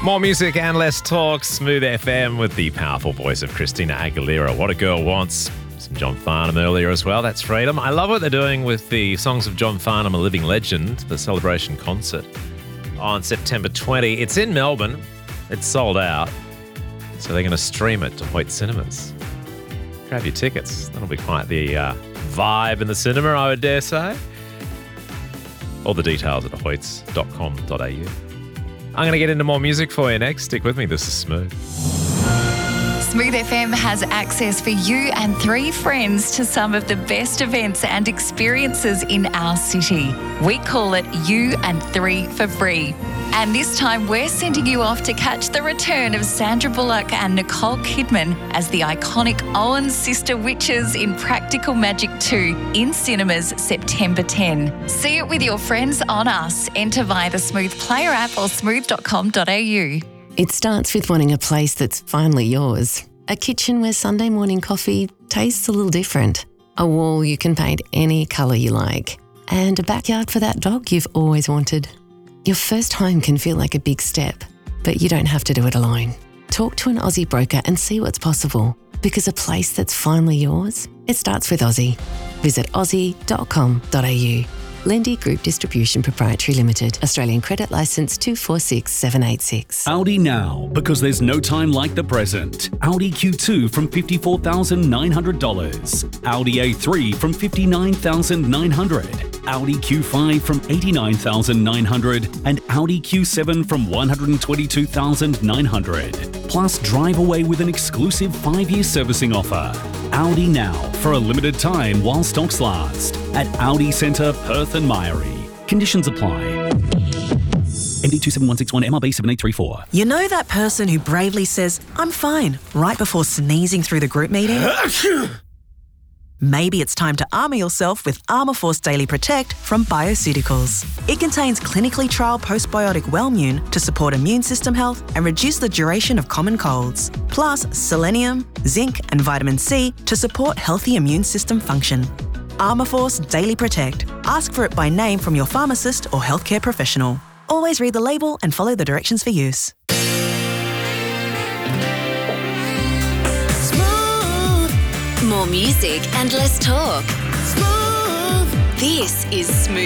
More music and less talk. Smooth FM with the powerful voice of Christina Aguilera. What a Girl Wants. Some John Farnham earlier as well. That's Freedom. I love what they're doing with the Songs of John Farnham, a Living Legend, the celebration concert on September 20. It's in Melbourne. It's sold out. So they're going to stream it to Hoyt Cinemas. Grab your tickets. That'll be quite the vibe in the cinema, I would dare say. All the details at hoyts.com.au. I'm going to get into more music for you next. Stick with me. This is Smooth. Smooth FM has access for you and 3 friends to some of the best events and experiences in our city. We call it You and 3 for free. And this time we're sending you off to catch the return of Sandra Bullock and Nicole Kidman as the iconic Owen sister witches in Practical Magic 2 in cinemas September 10. See it with your friends on us. Enter via the Smooth Player app or smooth.com.au. It starts with wanting a place that's finally yours. A kitchen where Sunday morning coffee tastes a little different. A wall you can paint any colour you like. And a backyard for that dog you've always wanted. Your first home can feel like a big step, but you don't have to do it alone. Talk to an Aussie broker and see what's possible. Because a place that's finally yours, it starts with Aussie. Visit aussie.com.au. Lendy Group Distribution Proprietary Limited. Australian Credit Licence 246786. Audi now, because there's no time like the present. Audi Q2 from $54,900. Audi A3 from $59,900. Audi Q5 from $89,900. And Audi Q7 from $122,900. Plus, drive away with an exclusive 5-year servicing offer. Audi now, for a limited time while stocks last. At Audi Centre, Perth and Mairie. Conditions apply. MD 27161 MRB 7834. You know that person who bravely says, "I'm fine," right before sneezing through the group meeting? Maybe it's time to armour yourself with Armourforce Daily Protect from Bioceuticals. It contains clinically trialled postbiotic Wellmune to support immune system health and reduce the duration of common colds. Plus selenium, zinc and vitamin C to support healthy immune system function. Armourforce Daily Protect. Ask for it by name from your pharmacist or healthcare professional. Always read the label and follow the directions for use. More music and less talk. Smooth. This is Smooth.